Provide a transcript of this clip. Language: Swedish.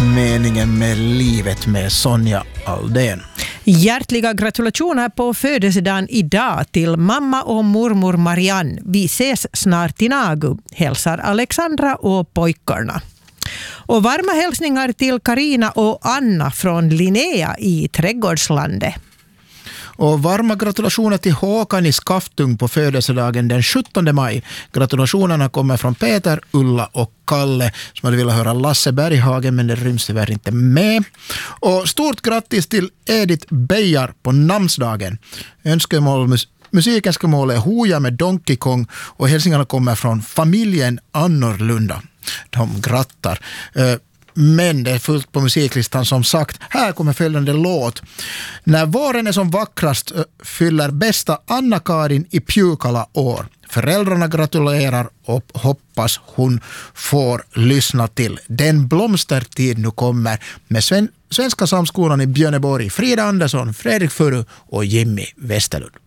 Meningen med livet med Sonja Aldén. Hjärtliga gratulationer på födelsedagen idag till mamma och mormor Marianne. Vi ses snart i Nagu, hälsar Alexandra och pojkarna. Och varma hälsningar till Karina och Anna från Linnea i Trädgårdslandet. Och varma gratulationer till Håkan i Skaftung på födelsedagen den 17 maj. Gratulationerna kommer från Peter, Ulla och Kalle som hade velat höra Lasse Berghagen, men det ryms tyvärr inte med. Och stort grattis till Edith Beijar på namnsdagen. Musikönskemål är Hoja med Donkey Kong och hälsningarna kommer från familjen Annorlunda. De grattar. Men det är fullt på musiklistan som sagt. Här kommer följande låt. När våren är som vackrast fyller bästa Anna-Karin i Pjukala år. Föräldrarna gratulerar och hoppas hon får lyssna till Den blomstertid nu kommer med Svenska Samskolan i Björneborg, Frida Andersson, Fredrik Furu och Jimmy Westerlund.